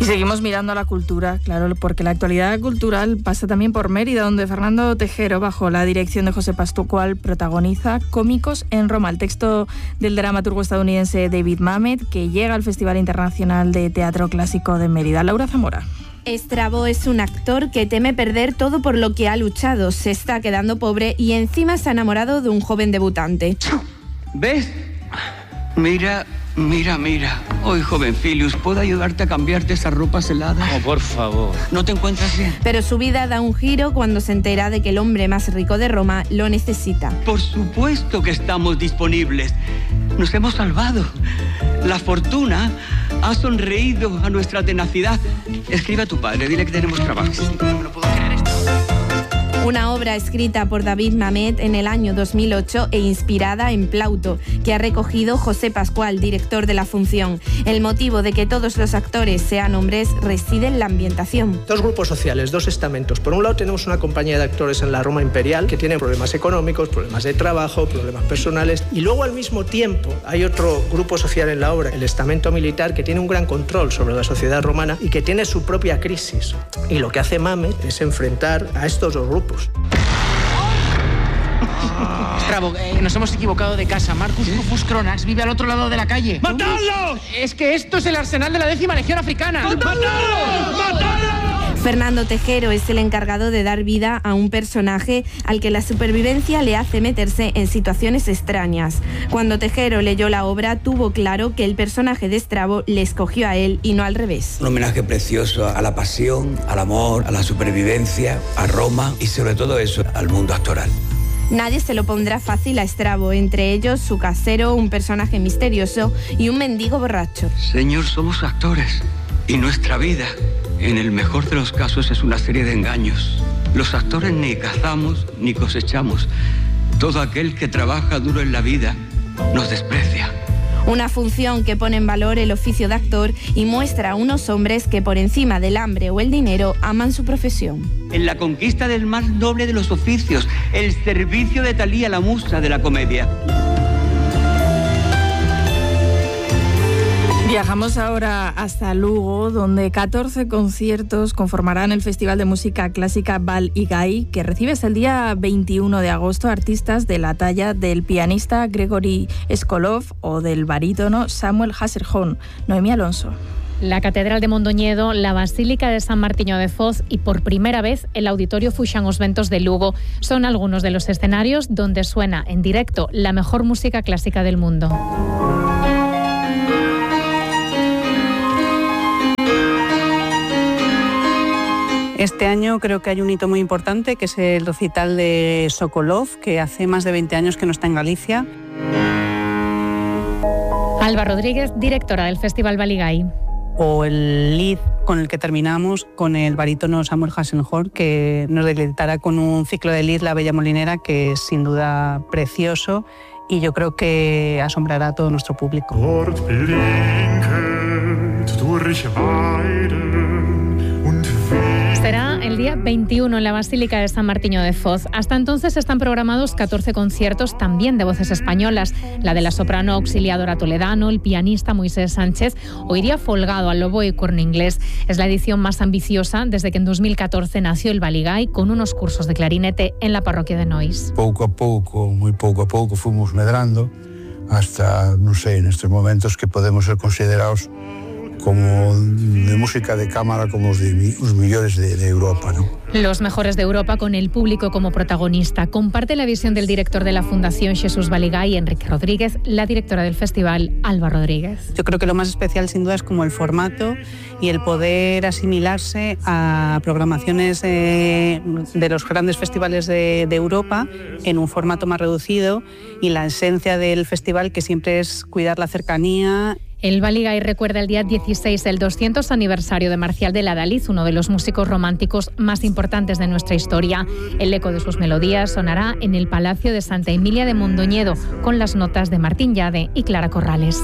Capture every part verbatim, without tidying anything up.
seguimos mirando a la cultura, claro, porque la actualidad cultural pasa también por Mérida, donde Fernando Tejero, bajo la dirección de José Pascual, protagoniza Cómicos en Roma, el texto del dramaturgo estadounidense David Mamet, que llega al Festival Internacional de Teatro Clásico de Mérida. Laura Zamora. Estrabo es un actor que teme perder todo por lo que ha luchado, se está quedando pobre y encima se ha enamorado de un joven debutante. ¿Ves? Mira... Mira, mira. Hoy, joven Filius, ¿puedo ayudarte a cambiarte esas ropas heladas? Oh, por favor. ¿No te encuentras bien? Pero su vida da un giro cuando se entera de que el hombre más rico de Roma lo necesita. Por supuesto que estamos disponibles. Nos hemos salvado. La fortuna ha sonreído a nuestra tenacidad. Escribe a tu padre, dile que tenemos trabajo. No me lo puedo creer esto. Una obra escrita por David Mamet en el año dos mil ocho e inspirada en Plauto, que ha recogido José Pascual, director de la función. El motivo de que todos los actores sean hombres reside en la ambientación. Dos grupos sociales, dos estamentos. Por un lado tenemos una compañía de actores en la Roma imperial que tienen problemas económicos, problemas de trabajo, problemas personales. Y luego al mismo tiempo hay otro grupo social en la obra, el estamento militar, que tiene un gran control sobre la sociedad romana y que tiene su propia crisis. Y lo que hace Mamet es enfrentar a estos dos grupos. Estrabo, eh, nos hemos equivocado de casa. Marcus Rufus Cronax vive al otro lado de la calle. ¡Matadlos! Es que esto es el arsenal de la décima legión africana. ¡Matadlos! ¡Matadlos! Fernando Tejero es el encargado de dar vida a un personaje al que la supervivencia le hace meterse en situaciones extrañas. Cuando Tejero leyó la obra, tuvo claro que el personaje de Estrabo le escogió a él y no al revés. Un homenaje precioso a la pasión, al amor, a la supervivencia, a Roma y sobre todo eso, al mundo actoral. Nadie se lo pondrá fácil a Estrabo, entre ellos su casero, un personaje misterioso y un mendigo borracho. Señor, somos actores y nuestra vida, en el mejor de los casos, es una serie de engaños. Los actores ni cazamos ni cosechamos. Todo aquel que trabaja duro en la vida nos desprecia. Una función que pone en valor el oficio de actor y muestra a unos hombres que por encima del hambre o el dinero aman su profesión. En la conquista del más noble de los oficios, el servicio de Talía, la musa de la comedia. Viajamos ahora hasta Lugo, donde catorce conciertos conformarán el Festival de Música Clásica Val Igai, que recibe hasta el día veintiuno de agosto artistas de la talla del pianista Gregory Skolov o del barítono Samuel Hasselhoff. Noemí Alonso. La Catedral de Mondoñedo, la Basílica de San Martiño de Foz y por primera vez el Auditorio Fuxan Os Ventos de Lugo son algunos de los escenarios donde suena en directo la mejor música clásica del mundo. Este año creo que hay un hito muy importante, que es el recital de Sokolov, que hace más de veinte años que no está en Galicia. Alba Rodríguez, directora del Festival Val Igai. O el lead con el que terminamos, con el barítono Samuel Hasselhoff, que nos deleitará con un ciclo de lead La Bella Molinera, que es sin duda precioso y yo creo que asombrará a todo nuestro público. Será el día veintiuno en la Basílica de San Martiño de Foz. Hasta entonces están programados catorce conciertos también de voces españolas. La de la soprano Auxiliadora Toledano, el pianista Moisés Sánchez o Iria Folgado al oboe y corno inglés. Es la edición más ambiciosa desde que en dos mil catorce nació el Val Igai con unos cursos de clarinete en la parroquia de Nois. Pouco a pouco, moi pouco a pouco, fomos medrando hasta, non sei, nestes momentos que podemos ser considerados como de música de cámara, como os, de, os millores de, de Europa, ¿no? Los mejores de Europa con el público como protagonista. Comparte la visión del director de la Fundación Jesús Val Igai, Enrique Rodríguez, la directora del festival, Alba Rodríguez. Yo creo que lo más especial sin duda es como el formato y el poder asimilarse a programaciones eh, de los grandes festivales de, de Europa en un formato más reducido y la esencia del festival, que siempre es cuidar la cercanía. El Val Igai recuerda el día dieciséis, el doscientos aniversario de Marcial de Adalid, uno de los músicos románticos más importantes de nuestra historia. El eco de sus melodías sonará en el Palacio de Santa Emilia de Mondoñedo, con las notas de Martín Llade y Clara Corrales.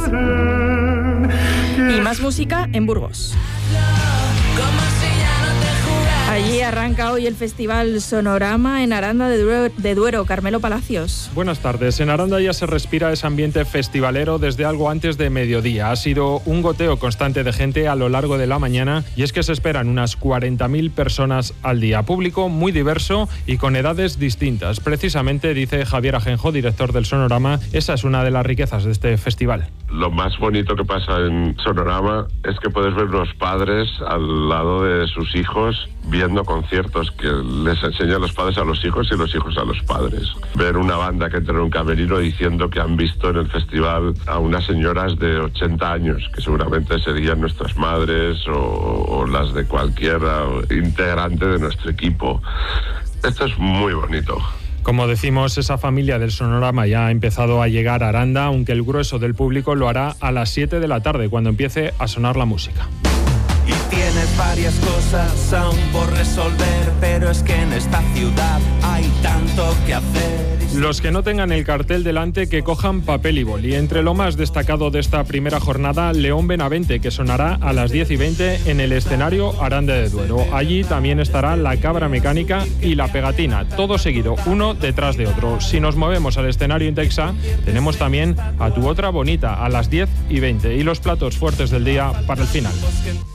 Y más música en Burgos. Allí arranca hoy el Festival Sonorama en Aranda de Duero, de Duero. Carmelo Palacios. Buenas tardes. En Aranda ya se respira ese ambiente festivalero desde algo antes de mediodía. Ha sido un goteo constante de gente a lo largo de la mañana y es que se esperan unas cuarenta mil personas al día. Público muy diverso y con edades distintas. Precisamente, dice Javier Ajenjo, director del Sonorama, esa es una de las riquezas de este festival. Lo más bonito que pasa en Sonorama es que puedes ver los padres al lado de sus hijos viendo conciertos que les enseñan los padres a los hijos y los hijos a los padres. Ver una banda que entra en un camerino diciendo que han visto en el festival a unas señoras de ochenta años, que seguramente serían nuestras madres o, o las de cualquier integrante de nuestro equipo. Esto es muy bonito. Como decimos, esa familia del Sonorama ya ha empezado a llegar a Aranda, aunque el grueso del público lo hará a las siete de la tarde, cuando empiece a sonar la música. Y tienes varias cosas aún por resolver, pero es que en esta ciudad hay tanto que hacer. Los que no tengan el cartel delante, que cojan papel y boli. Entre lo más destacado de esta primera jornada, León Benavente, que sonará a las diez y veinte en el escenario Aranda de Duero. Allí también estará La Cabra Mecánica y La Pegatina, todo seguido, uno detrás de otro. Si nos movemos al escenario Intexa, tenemos también a Tu Otra Bonita a las diez y veinte y los platos fuertes del día para el final.